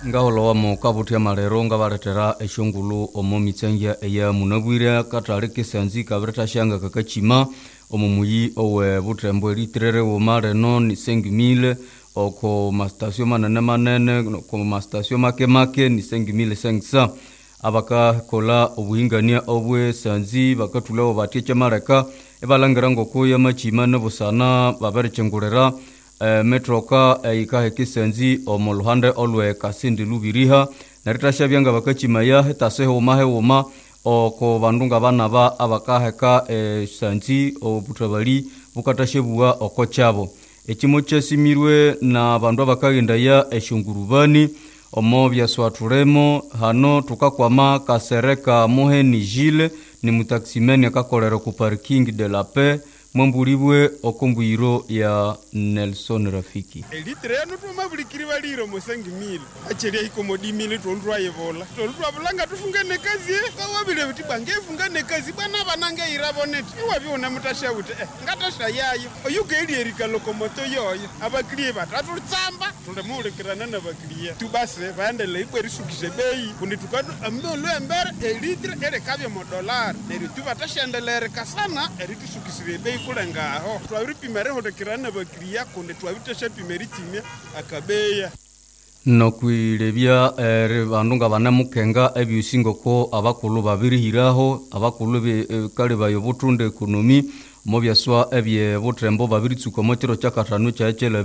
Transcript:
Ngaholo mo kabutia marero ngabaretera eshongulu omo mitsengia eya munabwira katale kesanzi kabreta shanga kakachima omo muyi owe butrembo eritrere wo mareno ni 5000 oko mastasyo manene ko mastasyo make ni 5500 abaka kola obuhingania obwe sanzi bakatula obatie chamareka ebalangira ngoko ya machima nebusana baberechengurera metroka ikahe kisenzi omoluhande olwe kasindi lubiriha naritasha byanga bakachimaya hetaseho mahewoma oko bandunga bana ba abakaheka sanzi obutabali bukatashebuwa oko chabo ekimo chesimirwe na bandu abakagenda ya eshungurubani omo byaswaturemo hano tukakwama kasereka mohe ni Gilles ni mutaximeni akakolera ku parking de la paix mwambulibwe okombwiro ya Nelson Rafiki. Elitre ya nutu mabulikiri waliro mosengi mili. Acheria hiko modi mili tuondua yevola. Tuondua bulanga tufungane kazi kawabile vitibange fungane kazi bana banange iraboneti. Iwabi unamutasha ute. Ngatasha yayo. Oyuke ili erika lokomoto yoyo. Abakliye batatu tsamba. Tulemule kirana na bakliye. Tubase baandele ikwe risukishe bei. Kundi tukadu ambolo embere elitre ere kabya $1. Neri batasha ndelere kasana eri tusukisire bei kulengaho twabipimere hodekirana bakiriya kunde twabitesha pimeritimya akabeya nokwilebya bandunga banamukenga ebyusingo ko abakulu babirihiraho abakulu kale bayobutunde ekonomi mo byaswa ebye butrembo babiritsuko mo kiro cyakatano cya